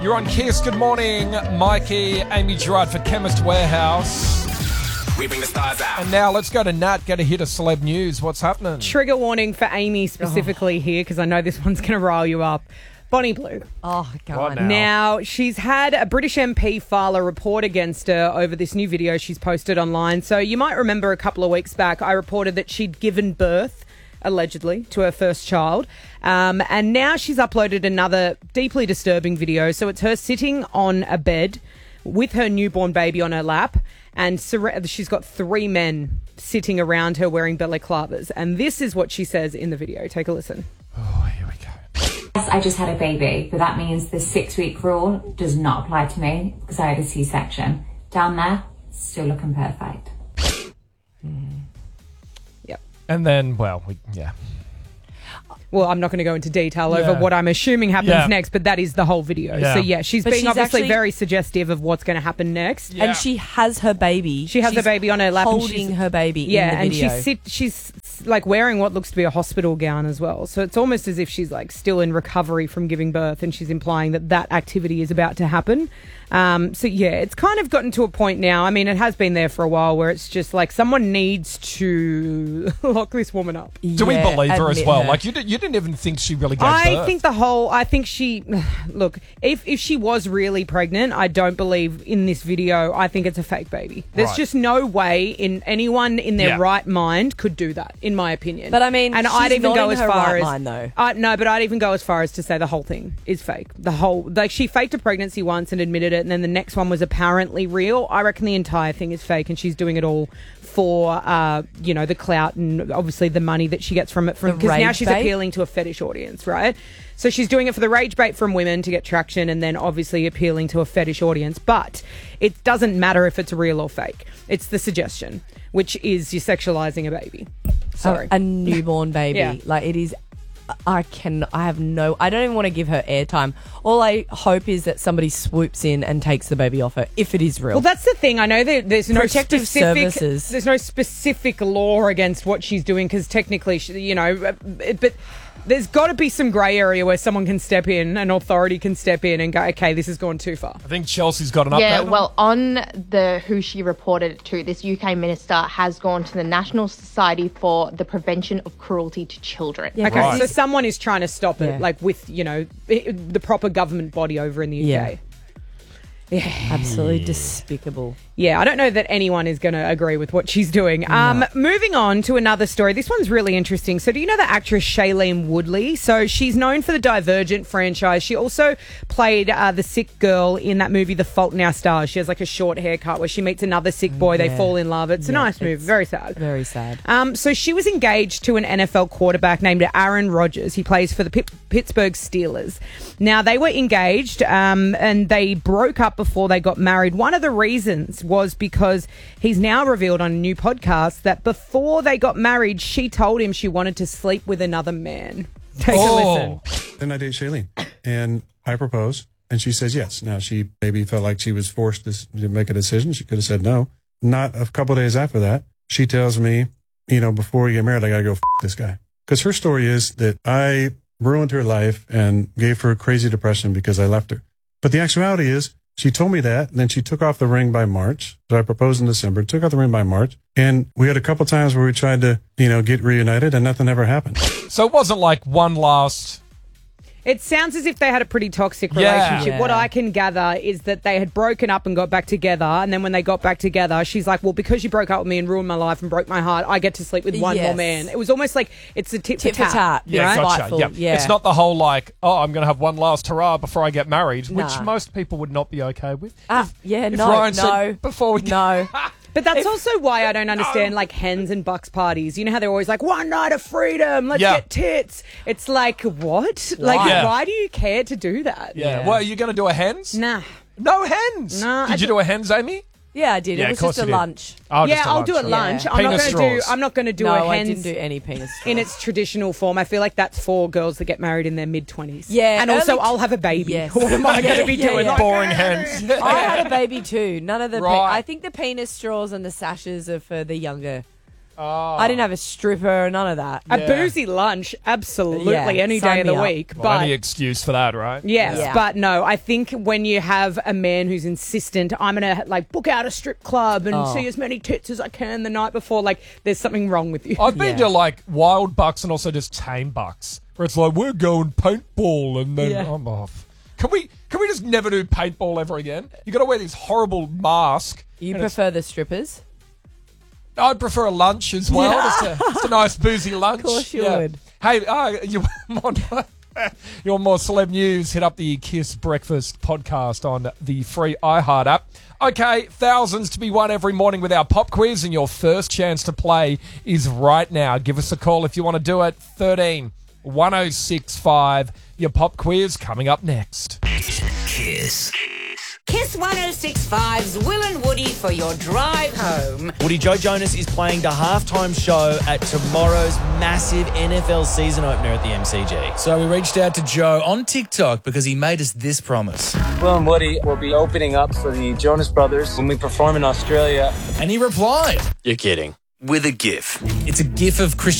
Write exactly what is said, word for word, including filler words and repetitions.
You're on Kiss. Good morning, Mikey, Amy Gerard for Chemist Warehouse. We bring the stars out. And now let's go to Nat, get a hit of celeb news. What's happening? Trigger warning for Amy specifically oh. here, because I know this one's going to rile you up. Bonnie Blue. Oh, God. What now? Now, she's had a British M P file a report against her over this new video she's posted online. So you might remember a couple of weeks back, I reported that she'd given birth, allegedly, to her first child. Um, and now she's uploaded another deeply disturbing video. So it's her sitting on a bed with her newborn baby on her lap. And sur- she's got three men sitting around her wearing balaclavas. And this is what she says in the video. Take a listen. Oh, here we go. I just had a baby, but that means the six-week rule does not apply to me because I had a C-section. Down there, still looking perfect. Mm. Yep. And then, well, we, yeah. Well, I'm not going to go into detail Yeah. over what I'm assuming happens Yeah. next, but that is the whole video. Yeah. So, yeah, she's But being she's obviously actually- very suggestive of what's going to happen next. Yeah. And she has her baby. She has She's her baby on her lap. and holding she's- her baby Yeah, in the and video. she's sit, she's like wearing what looks to be a hospital gown as well. So it's almost as if she's like still in recovery from giving birth, and she's implying that that activity is about to happen. Um, so yeah, it's kind of gotten to a point now. I mean, it has been there for a while where it's just like someone needs to lock this woman up. Do we Yeah, believe her as admit well? her. Like, you, did, you didn't even think she really gave I birth. think the whole, I think she, look, if, if she was really pregnant, I don't believe in this video, I think it's a fake baby. There's Right. just no way in anyone in their Yeah. right mind could do that, in my opinion. But I mean, and she's I'd even not go in as her far right as, mind, though. I, no, but I'd even go as far as to say the whole thing is fake. The whole, like she faked a pregnancy once and admitted it, and then the next one was apparently real. I reckon the entire thing is fake, and she's doing it all for, uh, you know, the clout and obviously the money that she gets from it. From The because now rage she's bait? appealing to a fetish audience, right? So she's doing it for the rage bait from women to get traction, and then obviously appealing to a fetish audience. But it doesn't matter if it's real or fake. It's the suggestion, which is you're sexualizing a baby. Sorry. A, a newborn baby. Yeah. Like, it is... I can. I have no... I don't even want to give her airtime. All I hope is that somebody swoops in and takes the baby off her, if it is real. Well, that's the thing. I know that there's no Protective specific, services. there's no specific law against what she's doing because technically, she, you know, it, but there's got to be some grey area where someone can step in, an authority can step in and go, okay, this has gone too far. I think Chelsea's got an update. Yeah, on well, on the who she reported it to, this U K minister has gone to the National Society for the Prevention of Cruelty to Children. Yeah, Okay, Right. so someone is trying to stop it, Yeah. like with, you know, i- the proper government body over in the U K. Yeah. Yeah. Absolutely despicable. Yeah, I don't know that anyone is going to agree with what she's doing. Um, moving on to another story. This one's really interesting. So do you know the actress Shailene Woodley? So she's known for the Divergent franchise. She also played uh, the sick girl in that movie The Fault in Our Stars. She has like a short haircut where she meets another sick boy. They Yeah. fall in love. It's a Yeah, nice movie. it's Very sad. Very sad. Um, so she was engaged to an N F L quarterback named Aaron Rodgers. He plays for the Pit- Pittsburgh Steelers. Now, they were engaged um, and they broke up before they got married. One of the reasons was because he's now revealed on a new podcast that before they got married, she told him she wanted to sleep with another man. Take a Oh. listen. Then I date Shailene, and I propose, and she says yes. Now, she maybe felt like she was forced to, s- to make a decision. She could have said no. Not a couple of days after that, she tells me, you know, before we get married, I got to go f- this guy. Because her story is that I ruined her life and gave her crazy depression because I left her. But the actuality is, she told me that, and then she took off the ring by March. So I proposed in December, took off the ring by March. And we had a couple times where we tried to, you know, get reunited, and nothing ever happened. So it wasn't like one last... It sounds as if they had a pretty toxic Yeah. relationship. Yeah. What I can gather is that they had broken up and got back together. And then when they got back together, she's like, well, because you broke up with me and ruined my life and broke my heart, I get to sleep with one more Yes. man. It was almost like it's a tit, Tit for for tat. tat. Yeah, Right? gotcha. Spiteful, Yeah. yeah. It's not the whole like, oh, I'm going to have one last hurrah before I get married, which Nah. most people would not be okay with. Ah, yeah, If no, Ryan no. said before we No. But that's also why I don't understand like hens and bucks parties. You know how they're always like, one night of freedom, let's Yeah. get tits. It's like, what? Like, Yeah. why do you care to do that? Yeah. Yeah. Well, are you going to do a hens? Nah. No hens. Nah, Did I you d- do a hens, Amy? Yeah, I did. Yeah, it of was course just a you did. lunch. Oh, yeah, just a I'll lunch, do a yeah. lunch. Yeah. I'm not Penis going to do. straws. I'm not going to do no, a I hens didn't do any penis straws. in its traditional form. I feel like that's for girls that get married in their mid twenties. Yeah, and also early t- I'll have a baby. Yes. What am I going to be Yeah, doing? yeah. Like, Boring hens. I had a baby too. None of the. Pe- Right. I think the penis straws and the sashes are for the younger. I didn't have a stripper, none of that. A Yeah. boozy lunch, absolutely, Yeah, any sign day of me the up. week. Well, but any excuse for that, right? yes, Yeah. but no, I think when you have a man who's insistent, I'm going to like book out a strip club and Oh. see as many tits as I can the night before, like there's something wrong with you. I've been Yeah. to like wild bucks and also just tame bucks, where it's like we're going paintball and then Yeah. I'm off. Can we can we just never do paintball ever again? You got to wear this horrible mask. You and it's- prefer the strippers? I'd prefer a lunch as well. Just, a, just a nice boozy lunch. Of course you would. Hey, uh, you want more, you want more celeb news? Hit up the Kiss Breakfast podcast on the free iHeart app. Okay, thousands to be won every morning with our pop quiz, and your first chance to play is right now. Give us a call if you want to do it. thirteen one oh six five. Your pop quiz coming up next. Kiss. Kiss one oh six point five's Will and Woody for your drive home. Woody, Joe Jonas is playing the halftime show at tomorrow's massive N F L season opener at the M C G. So we reached out to Joe on TikTok because he made us this promise. Will and Woody will be opening up for the Jonas Brothers when we perform in Australia. And he replied, You're kidding. With a GIF. it's a gif of Christian